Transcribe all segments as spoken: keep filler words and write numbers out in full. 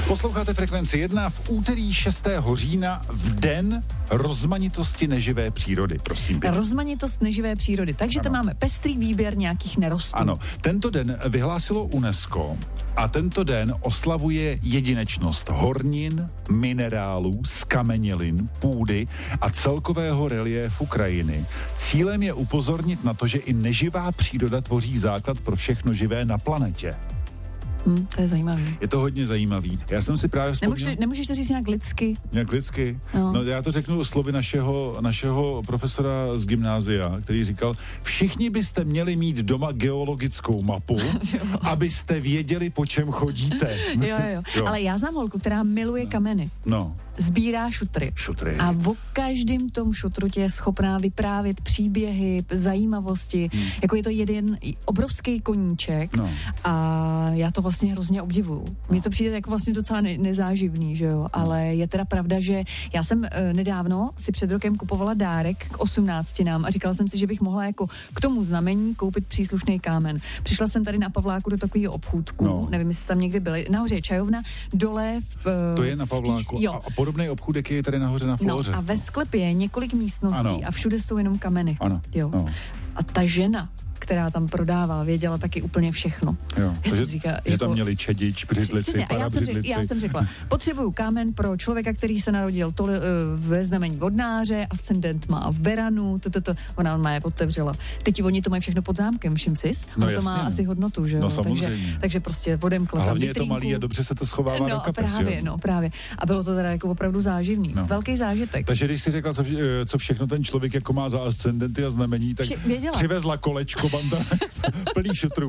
Posloucháte Frekvenci jedna v úterý šestého října v den rozmanitosti neživé přírody, prosím. Pěkně. Rozmanitost neživé přírody, takže to máme pestrý výběr nějakých nerostů. Ano, tento den vyhlásilo UNESCO a tento den oslavuje jedinečnost hornin, minerálů, skamenělin, půdy a celkového reliéfu krajiny. Cílem je upozornit na to, že i neživá příroda tvoří základ pro všechno živé na planetě. Hmm, to je zajímavý. Je to hodně zajímavý. Já jsem si právě vzpomněl... Nemůžeš, nemůžeš to říct nějak lidsky? Nějak lidsky? No. no já to řeknu slovy našeho, našeho profesora z gymnázia, který říkal, všichni byste měli mít doma geologickou mapu, abyste věděli, po čem chodíte. jo, jo, jo, jo. Ale já znám holku, která miluje kameny. No. Sbírá šutry. Šutry. A o každém tom šutru tě je schopná vyprávět příběhy, zajímavosti. Hmm. Jako je to jeden obrovský koníček no. a já to vlastně hrozně obdivuju. Mně to přijde jako vlastně docela ne- nezáživný, že jo, ale je teda pravda, že já jsem e, nedávno si před rokem kupovala dárek k osmnáctinám a říkala jsem si, že bych mohla jako k tomu znamení koupit příslušný kámen. Přišla jsem tady na Pavláku do takového obchůdku, no. nevím, jestli tam někdy byli, nahoře je čajovna, dole v, to je na Pavláku tý, a, a podobný obchůdek je tady nahoře na Flóře. No a ve sklepě je několik místností ano. a všude jsou jenom kameny. Ano. Jo. No. A ta žena, která tam prodával, věděla taky úplně všechno. Jo. Takže, říká, že jako, tam měli čedič, břidlici, parabřidlici. Já jsem řekla, potřebuju kámen pro člověka, který se narodil toli, uh, ve znamení vodnáře, ascendent má v Beranu, toto, ona má je otevřela. Teď oni to mají všechno pod zámkem, všim sis? No to jasně. má asi hodnotu, že jo? No takže, takže prostě odemkla. A hlavně je to malý a dobře se to schovává no, do kapes, právě, jo? no právě. A bylo to teda jako opravdu záživný. No. Velký zážitek. Takže když si řekla, co, co všechno ten člověk jako má za ascendenty a znamení, tak Vše, přivezla kolečko banda plný šutrů.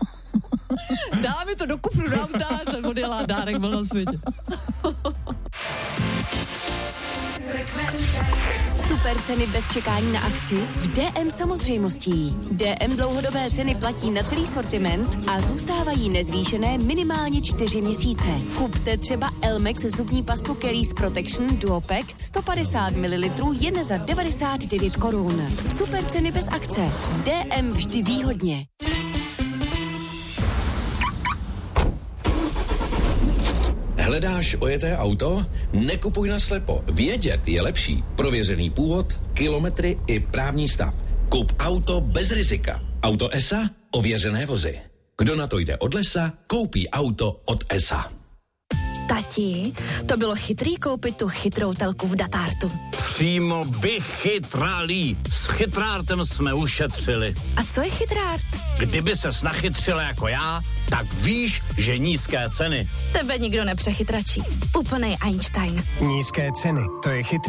Dala mi to do kufru do auta, tak odjela, dárek byl na světě. Super ceny bez čekání na akci v D M samozřejmostí. D M dlouhodobé ceny platí na celý sortiment a zůstávají nezvýšené minimálně čtyři měsíce. Kupte třeba Elmex zubní pastu Caries Protection Duo Pack sto padesát mililitrů jen za devadesát devět korun. Super ceny bez akce. D M vždy výhodně. Hledáš ojeté auto? Nekupuj naslepo. Vědět je lepší. Prověřený původ, kilometry i právní stav. Kup auto bez rizika. Auto E S A? Ověřené vozy. Kdo na to jde od lesa, koupí auto od E S A. Tati, to bylo chytrý koupit tu chytrou telku v Datartu. Přímo vychytralý. S chytrártem jsme ušetřili. A co je chytrárt? Kdyby ses nachytřila jako já, tak víš, že nízké ceny. Tebe nikdo nepřechytračí. Úplnej Einstein. Nízké ceny, to je chytrý.